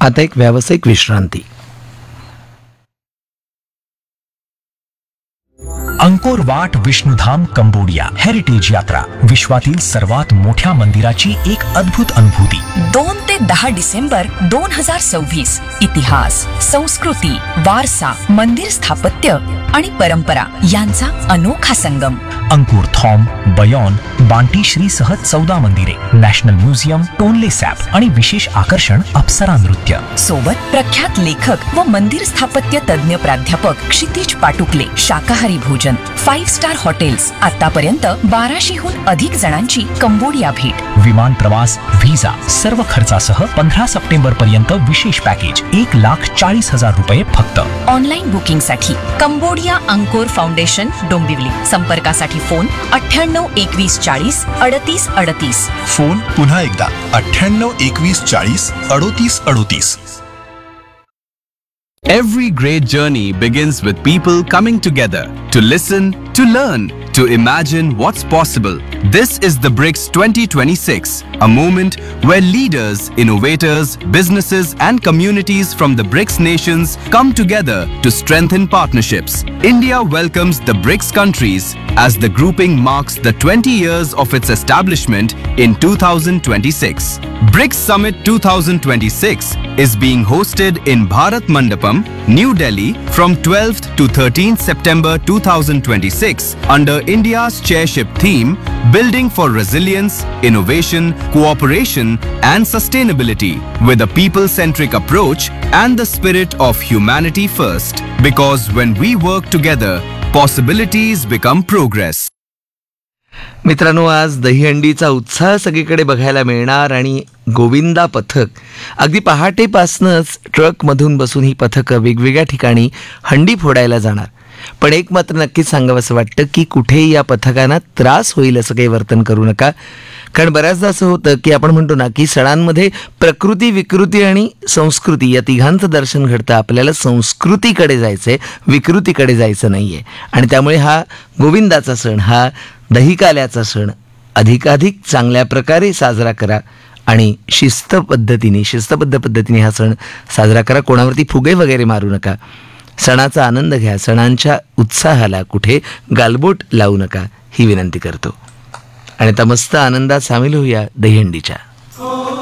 आता एक व्यावसायिक विश्रांती. Angkor Wat Vishnudham Cambodia heritage यात्रा, विश्वातील सर्वात मोठ्या मंदिराची एक अद्भुत अनुभूती. 2 ते 10 डिसेंबर 2026. इतिहास, संस्कृती, वारसा, मंदिर स्थापत्य आणि परंपरा यांचा अनोखा संगम. अंकुर थॉम, बयोन, बांटी श्री सह 14 मंदिरे, नॅशनल म्युझियम, टोनले सॅप आणि विशेष आकर्षण अप्सरा नृत्य. सोबत प्रख्यात लेखक व मंदिर स्थापत्य तज्ञ प्राध्यापक क्षितिज पाटुकले. शाकाहारी भोजन, 5 स्टार हॉटेल्स. आतापर्यंत 1200हून अधिक जणांची कंबोडिया भेट. विमान प्रवास, व्हिसा सर्व खर्चासह 15 सप्टेंबर पर्यंत विशेष पॅकेज 1,40,000 रुपये फक्त. ऑनलाईन बुकिंग साठी कंबोडिया अंकोर फाउंडेशन, डोंबिवली. संपर्कासाठी फोन 98 21 40 38 38. फोन पुन्हा एकदा 98 21 40 38 38. Every great journey begins with people coming together to listen, to learn, to imagine what's possible. This is the BRICS 2026, a moment where leaders, innovators, businesses and communities from the BRICS nations come together to strengthen partnerships. India welcomes the BRICS countries as the grouping marks the 20 years of its establishment in 2026. BRICS Summit 2026 is being hosted in Bharat Mandapam, New Delhi from 12th to 13th September 2026 under India's chairship theme Building for Resilience, Innovation, Cooperation and Sustainability with a people-centric approach and the spirit of humanity first. Because when we work together, possibilities become progress. मित्रांनो, आज दहीहंडीचा उत्साह सगळीकडे बघायला मिळणार आणि गोविंदा पथक अगदी पहाटेपासूनच ट्रकमधून बसून ही पथकं वेगवेगळ्या ठिकाणी हंडी फोडायला जाणार. पण एक मात्र नक्कीच सांगावं असं वाटतं की कुठेही या पथकांना त्रास होईल असं काही वर्तन करू नका. कारण बऱ्याचदा असं होतं की आपण म्हणतो ना की सणांमध्ये प्रकृती, विकृती आणि संस्कृती या तिघांचं दर्शन घडतं. आपल्याला संस्कृतीकडे जायचं आहे, विकृतीकडे जायचं नाही आहे. आणि त्यामुळे हा गोविंदाचा सण, हा दहीकाल्याचा सण अधिकाधिक चांगल्या प्रकारे साजरा करा आणि शिस्तबद्ध पद्धतीने हा सण साजरा करा. कोणावरती फुगे वगैरे मारू नका. सणाचा आनंद घ्या. सणांच्या उत्साहाला कुठे गालबोट लावू नका ही विनंती करतो. आणि आता मस्त आनंदात सामील होऊया दहीहंडीच्या.